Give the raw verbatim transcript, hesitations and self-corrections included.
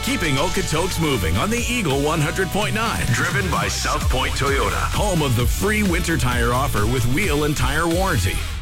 Keeping Okotoks moving on the Eagle one hundred point nine. Driven by South Point Toyota. Home of the free winter tire offer with wheel and tire warranty.